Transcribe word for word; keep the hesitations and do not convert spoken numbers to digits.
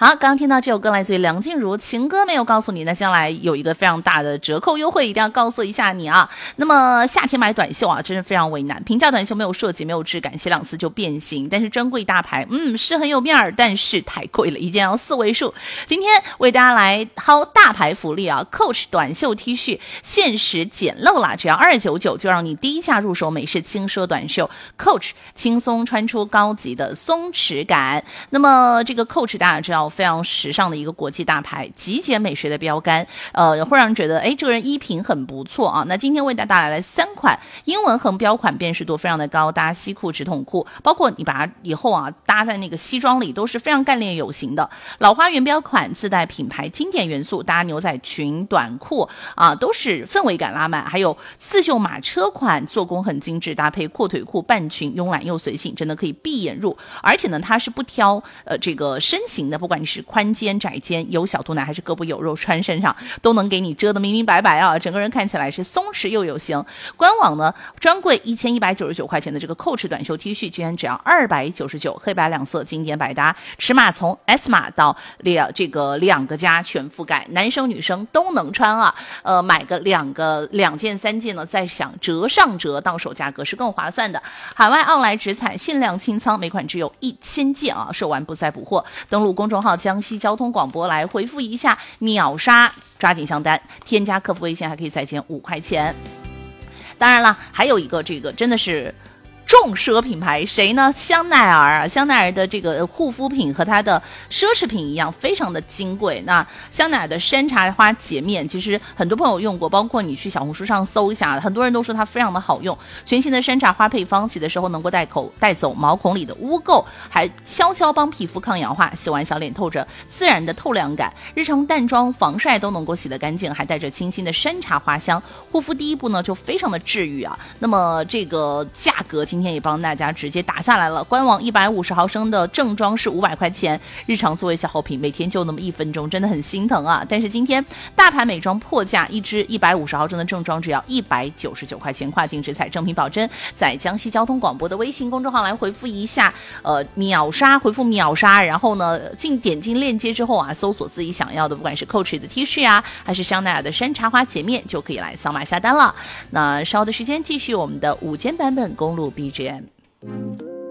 好，刚刚听到这首歌来自于梁静茹，情歌没有告诉你，那将来有一个非常大的折扣优惠，一定要告诉一下你啊。那么夏天买短袖啊，真是非常为难，平价短袖没有设计，没有质感，洗两次就变形，但是专柜大牌，嗯，是很有面儿，但是太贵了，一件要四位数。今天为大家来薅大牌福利啊 ，Coach 短袖 T 恤限时捡漏啦，只要二九九就让你低价入手美式轻奢短袖 ，Coach 轻松穿出高级的松弛感。那么这个 Coach 大家知道非常时尚的一个国际大牌，极简美学的标杆，呃，会让人觉得哎，这个人衣品很不错啊。那今天为大家带来了三款英文横标款，辨识度非常的高，搭西裤、直筒裤，包括你把它以后啊搭在那个西装里都是非常干练有型的。老花原标款自带品牌经典元素，搭牛仔裙、短裤啊，都是氛围感拉满。还有刺绣马车款，做工很精致，搭配阔腿裤、半裙，慵懒又随性，真的可以闭眼入。而且呢，它是不挑呃这个身形的，不管你是宽肩、窄肩，有小肚腩还是胳膊有肉，穿身上都能给你遮得明明白白啊，整个人看起来是松弛又有型。官网呢专柜一千一百九十九块钱的这个 Coach 短袖 T 恤，居然只要二百九十九，黑白两色经典百搭，尺码从 S 码到两这个两个加全覆盖，男生女生都能穿啊。呃，买个两个两件三件呢，再想折上折，到手价格是更划算的。海外奥莱直采限量清仓，每款只有一千件啊，售完不再补货。登录公众号江西交通广播来回复一下秒杀，抓紧下单，添加客服微信还可以再减五块钱。当然了，还有一个这个真的是重奢品牌，谁呢？香奈儿啊，香奈儿的这个护肤品和它的奢侈品一样，非常的金贵。那香奈儿的山茶花洁面，其实很多朋友用过，包括你去小红书上搜一下，很多人都说它非常的好用。全新的山茶花配方，洗的时候能够带口带走毛孔里的污垢，还悄悄帮皮肤抗氧化，洗完小脸透着自然的透亮感，日常淡妆防晒都能够洗得干净，还带着清新的山茶花香。护肤第一步呢，就非常的治愈啊。那么这个价格今天今天也帮大家直接打下来了，官网一百五十毫升的正装是五百块钱，日常作为消耗品，每天就那么一分钟，真的很心疼啊。但是今天大牌美妆破价，一支一百五十毫升的正装只要一百九十九块钱，跨境直采，正品保真。在江西交通广播的微信公众号来回复一下呃秒杀，回复秒杀，然后呢进点进链接之后啊，搜索自己想要的，不管是 Coach 的 T 恤啊，还是香奈儿的山茶花洁面，就可以来扫码下单了。那稍后的时间继续我们的午间版本公路 B G M。